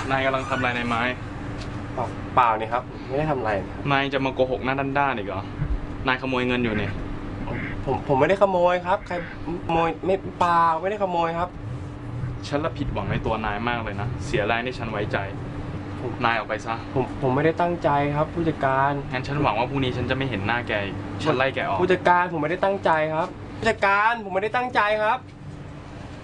นายกำลังทำอะไรในไม้เปล่านี่ครับไม่ได้ทำอะไรนายจะมาโกหกหน้าด้านๆอีกเหรอนายขโมยเงินอยู่เนี่ยผมไม่ได้ขโมยครับใครขโมยไม่เปล่าไม่ได้ขโมยครับฉันละผิดหวังในตัวนายมากเลยนะเสียแรงที่ฉันไว้ใจนายออกไปซะผมไม่ได้ตั้งใจครับผู้จัดการงั้นฉันหวังว่าพรุ่งนี้ฉันจะไม่เห็นหน้าแกอีกฉันไล่แกออกผู้จัดการผมไม่ได้ตั้งใจครับผู้จัดการผมไม่ได้ตั้งใจครับ